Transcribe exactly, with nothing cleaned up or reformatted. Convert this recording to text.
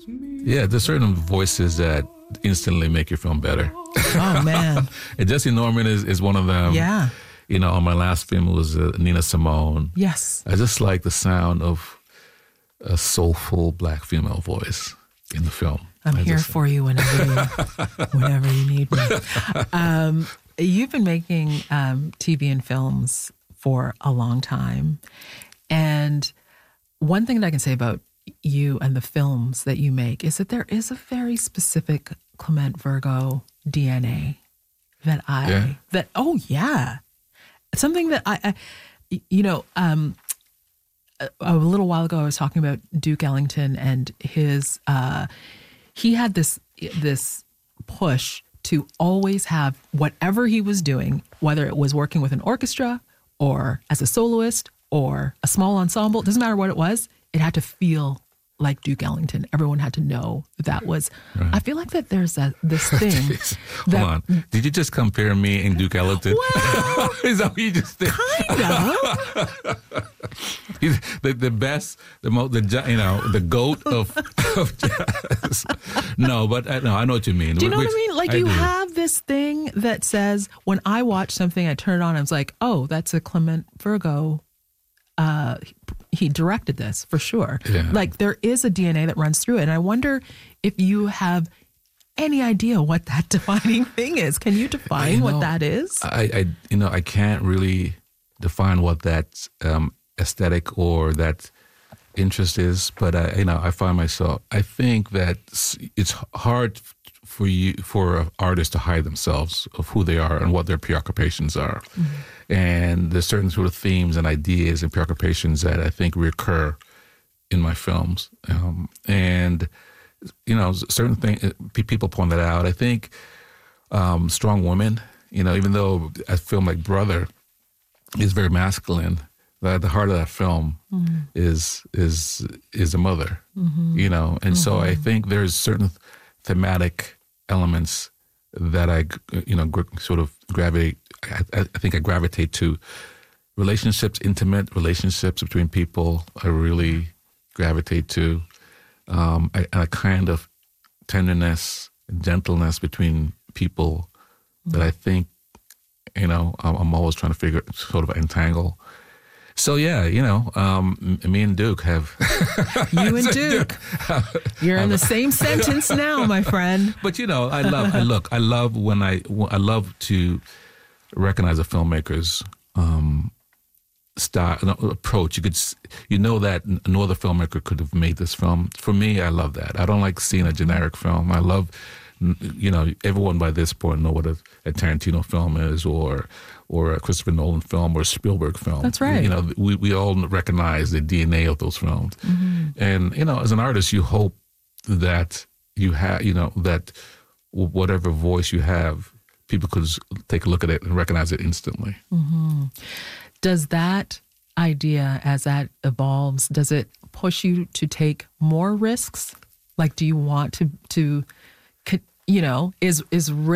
Yeah, there's certain voices that instantly make your film better. Oh, man. And Jesse Norman is, is one of them. Yeah. You know, on my last film, it was uh, Nina Simone. Yes. I just like the sound of a soulful black female voice in the film. I'm I here just, for you whenever you, whenever you need me. Um, you've been making um, T V and films for a long time. And one thing that I can say about you and the films that you make is that there is a very specific Clement Virgo D N A that I, Yeah. that, oh yeah. Something that I, I you know, um, a, a little while ago I was talking about Duke Ellington and his, uh, he had this, this push to always have whatever he was doing, whether it was working with an orchestra or as a soloist or a small ensemble, it doesn't matter what it was, it had to feel like Duke Ellington. Everyone had to know that that was, right. I feel like that there's a, this thing. Jeez. that, Hold on. Did you just compare me and Duke Ellington? Well, Is that what you just did? kind of. He's the, the best, the most, the ja- you know, the goat of, of jazz. No, but I, no, I know what you mean. Do you know Which- what I mean? Like I you do. have this thing that says, when I watch something, I turn it on, I was like, oh, that's a Clement Virgo. Uh, he directed this for sure. Yeah. Like there is a D N A that runs through it. And I wonder if you have any idea what that defining thing is. Can you define You know, what that is? I, I, you know, I can't really define what that um, aesthetic or that interest is, but I, you know, I find myself. I think that it's hard for you for artists to hide themselves of who they are and what their preoccupations are. Mm-hmm. And there's certain sort of themes and ideas and preoccupations that I think recur in my films. Um, and you know, certain things people point that out. I think um, Strong Woman. You know, even though a film like Brother is very masculine, at the heart of that film mm-hmm. is is is a mother. Mm-hmm. You know, and mm-hmm. so I think there's certain thematic elements that I, you know, gr- sort of gravitate. I, I think I gravitate to relationships, intimate relationships between people. I really gravitate to um, a, a kind of tenderness and gentleness between people mm-hmm. that I think, you know, I'm, I'm always trying to figure, sort of entangle. So yeah, you know, um, me and Duke have. You and Duke, you're in the same sentence now, my friend. But you know, I love. I look. I love when I. I love to recognize a filmmaker's um, style, approach. You could, you know, that no other filmmaker could have made this film. For me, I love that. I don't like seeing a generic film. I love, you know, everyone by this point know what a, a Tarantino film is, or. or a Christopher Nolan film or a Spielberg film. That's right. You know, we, we all recognize the D N A of those films. Mm-hmm. And, you know, as an artist, you hope that you have, you know, that whatever voice you have, people could take a look at it and recognize it instantly. Mm-hmm. Does that idea, as that evolves, does it push you to take more risks? Like, do you want to, to you know, is is risk